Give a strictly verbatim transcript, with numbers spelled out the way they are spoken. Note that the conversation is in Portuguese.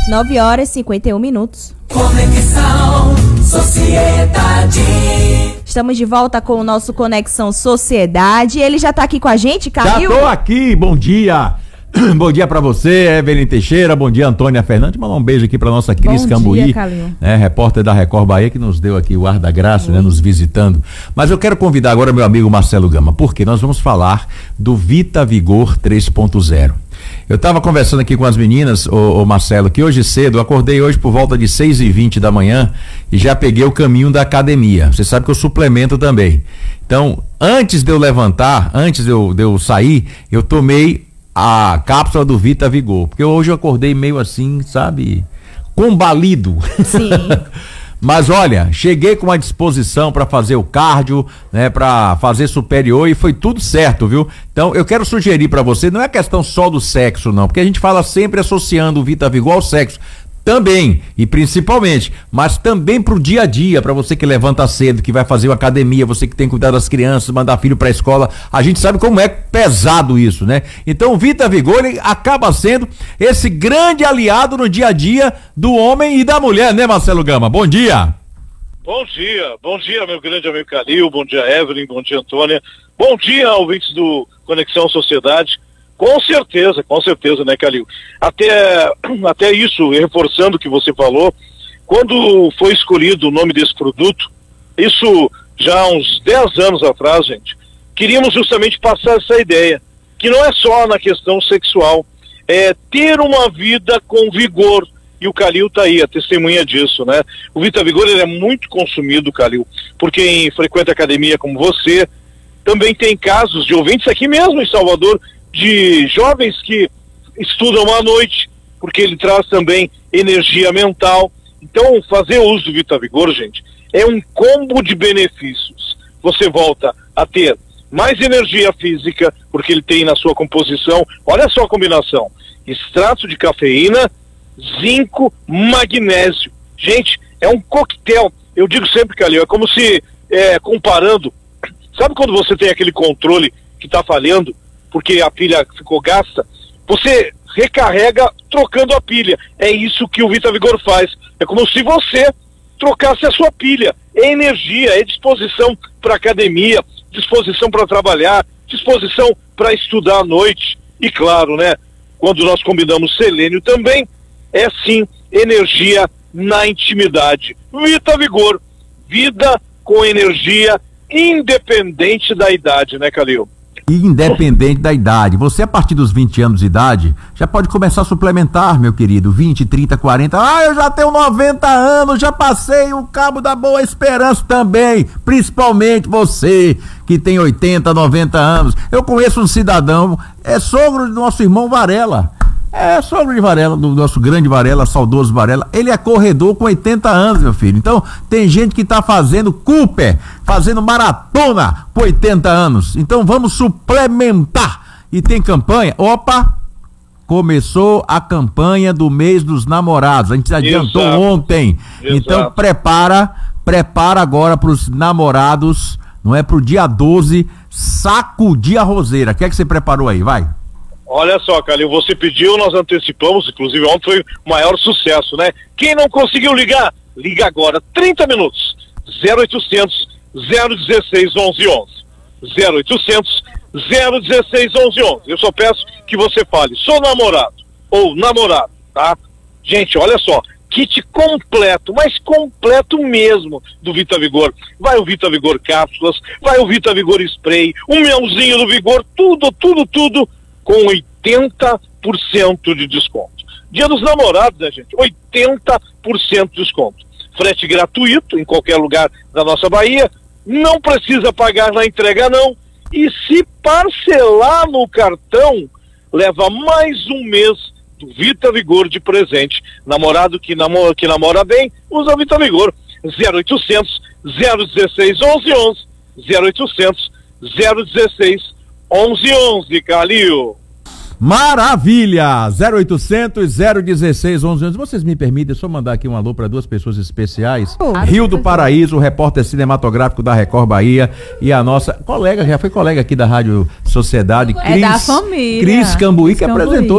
nove horas e cinquenta e um minutos. Conexão Sociedade. Estamos de volta com o nosso Conexão Sociedade. Ele já tá aqui com a gente, Calil? Já tô aqui, bom dia. Bom dia pra você, Evelyn Teixeira, bom dia, Antônia Fernandes. Mandar um beijo aqui pra nossa Cris Bom Cambuí, dia, Calil. né, repórter da Record Bahia, que nos deu aqui o ar da graça, né, nos visitando. Mas eu quero convidar agora meu amigo Marcelo Gama, porque nós vamos falar do Vita Vigor três ponto zero. Eu estava conversando aqui com as meninas, ô, ô Marcelo, que hoje cedo, eu acordei hoje por volta de seis e vinte da manhã e já peguei o caminho da academia. Você sabe que eu suplemento também. Então, antes de eu levantar, antes de eu, de eu sair, eu tomei a cápsula do Vita Vigor, porque hoje eu acordei meio assim, sabe, combalido. Sim. Mas olha, cheguei com uma disposição para fazer o cardio, né, para fazer superior e foi tudo certo, viu? Então eu quero sugerir para você, não é questão só do sexo não, porque a gente fala sempre associando o Vita Vigor ao sexo. Também, e principalmente, mas também pro dia a dia, para você que levanta cedo, que vai fazer uma academia, você que tem que cuidar das crianças, mandar filho pra escola, a gente sabe como é pesado isso, né? Então o Vita Vigor, ele acaba sendo esse grande aliado no dia a dia do homem e da mulher, né, Marcelo Gama? Bom dia! Bom dia, bom dia, meu grande amigo Calil, bom dia, Evelyn, bom dia, Antônia, bom dia, ouvintes do Conexão Sociedade. Com certeza, com certeza, né, Calil? Até, até isso, reforçando o que você falou, quando foi escolhido o nome desse produto, isso já há uns dez anos atrás, gente, queríamos justamente passar essa ideia, que não é só na questão sexual, é ter uma vida com vigor, e o Calil tá aí, a testemunha disso, né? O Vita Vigor, ele é muito consumido, Calil, por quem frequenta academia como você. Também tem casos de ouvintes aqui mesmo em Salvador, de jovens que estudam à noite, porque ele traz também energia mental. Então, fazer uso do Vita Vigor, gente, é um combo de benefícios. Você volta a ter mais energia física, porque ele tem na sua composição, olha só a combinação, extrato de cafeína, zinco, magnésio. Gente, é um coquetel. Eu digo sempre, Calil, é como se, é, comparando, sabe quando você tem aquele controle que está falhando, porque a pilha ficou gasta, você recarrega trocando a pilha. É isso que o Vita Vigor faz. É como se você trocasse a sua pilha. É energia, é disposição para academia, disposição para trabalhar, disposição para estudar à noite. E claro, né, quando nós combinamos selênio também, é sim energia na intimidade. Vita Vigor, vida com energia independente da idade, né, Calil? Independente da idade. Você, a partir dos vinte anos de idade, já pode começar a suplementar, meu querido. vinte, trinta, quarenta. Ah, eu já tenho noventa anos, já passei o cabo da Boa Esperança também. Principalmente você, que tem oitenta, noventa anos. Eu conheço um cidadão, é sogro do nosso irmão Varela. É, sogro de Varela, do nosso grande Varela, saudoso Varela. Ele é corredor com oitenta anos, meu filho. Então, tem gente que tá fazendo Cooper, fazendo maratona com oitenta anos. Então, vamos suplementar. E tem campanha. Opa! Começou a campanha do mês dos namorados. A gente adiantou Exato. ontem. Exato. Então, prepara, prepara agora pros namorados, não é? Pro dia doze, sacudir a roseira. O que é que você preparou aí? Vai! Olha só, Calil, você pediu, nós antecipamos, inclusive ontem foi o maior sucesso, né? Quem não conseguiu ligar, liga agora, trinta minutos, zero oitocentos, zero dezesseis, onze onze, zero oitocentos, zero dezesseis, onze onze. Eu só peço que você fale, sou namorado ou namorado, tá? Gente, olha só, kit completo, mas completo mesmo do Vita Vigor. Vai o Vita Vigor cápsulas, vai o Vita Vigor spray, um melzinho do Vigor, tudo, tudo, tudo, com oitenta por cento de desconto. Dia dos namorados, né, gente? oitenta por cento de desconto. Frete gratuito em qualquer lugar da nossa Bahia. Não precisa pagar na entrega, não. E se parcelar no cartão, leva mais um mês do Vita Vigor de presente. Namorado que namora, que namora bem, usa Vita Vigor. zero oitocentos, zero dezesseis, onze onze. zero oitocentos, zero dezesseis, onze onze, Calil. Maravilha! zero oitocentos, zero dezesseis, onze onze. Vocês me permitem só mandar aqui um alô para duas pessoas especiais. Oh, Rio do Paraíso, o repórter cinematográfico da Record Bahia, e a nossa colega, já foi colega aqui da Rádio Sociedade, é Cris, da família. Cris Cambuí, Cris que Cambuí. apresentou